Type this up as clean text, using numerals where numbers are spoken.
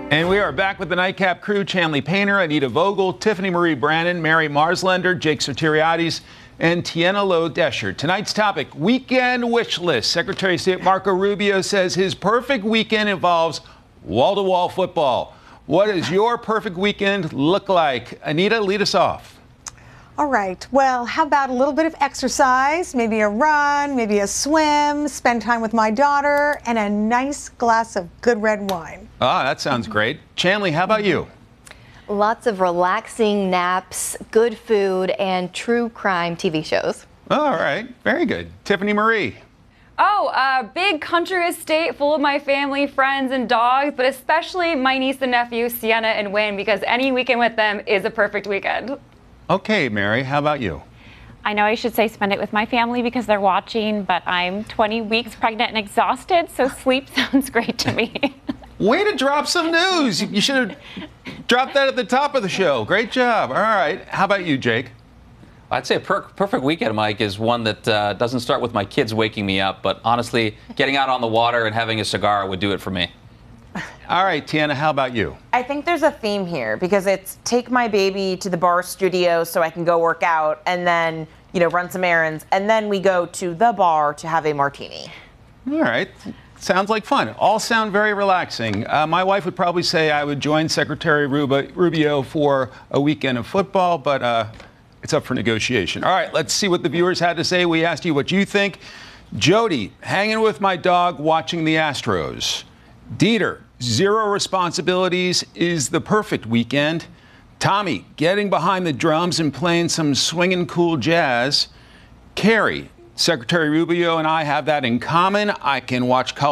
And we are back with the Nightcap crew: Chanley Painter, Anita Vogel, Tiffany Marie Brannon, Mary Marslender, Jake Sotiriades, and Tiana Lowe Desher. Tonight's topic: weekend wish list. Secretary of State Marco Rubio says his perfect weekend involves wall-to-wall football. What does your perfect weekend look like? Anita, lead us off. All right. Well, how about a little bit of exercise, maybe a run, maybe a swim, spend time with my daughter, and a nice glass of good red wine. Ah, that sounds great. Chanley, how about you? Lots of relaxing naps, good food, and true crime TV shows. All right. Very good. Tiffany Marie. Oh, a big country estate full of my family, friends, and dogs, but especially my niece and nephew, Sienna and Wynn, because any weekend with them is a perfect weekend. Okay, Mary, how about you? I know I should say spend it with my family because they're watching, but I'm 20 weeks pregnant and exhausted, so sleep sounds great to me. Way to drop some news. You should have dropped that at the top of the show. Great job. All right. How about you, Jake? I'd say a perfect weekend, Mike, is one that doesn't start with my kids waking me up, but honestly, getting out on the water and having a cigar would do it for me. All right, Tiana, how about you? I think there's a theme here because it's take my baby to the bar studio so I can go work out and then, run some errands. And then we go to the bar to have a martini. All right. Sounds like fun. All sound very relaxing. My wife would probably say I would join Secretary Rubio for a weekend of football, but it's up for negotiation. All right, let's see what the viewers had to say. We asked you what you think. Jody, hanging with my dog watching the Astros. Dieter, zero responsibilities is the perfect weekend. Tommy, getting behind the drums and playing some swinging cool jazz. Carrie, Secretary Rubio and I have that in common. I can watch